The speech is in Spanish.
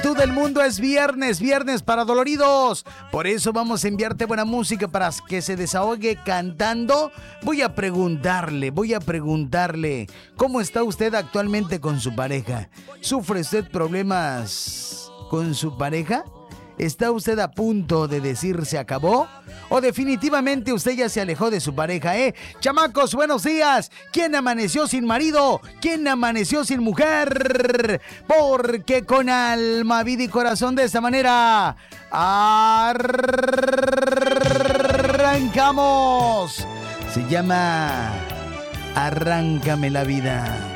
Todo el mundo es viernes, viernes para doloridos. Por eso vamos a enviarte buena música para que se desahogue cantando. Voy a preguntarle, ¿cómo está usted actualmente con su pareja? ¿Sufre usted problemas con su pareja? ¿Está usted a punto de decir se acabó? ¿O definitivamente usted ya se alejó de su pareja, Chamacos, buenos días. ¿Quién amaneció sin marido? ¿Quién amaneció sin mujer? Porque con alma, vida y corazón de esta manera arrancamos. Se llama Arráncame la vida.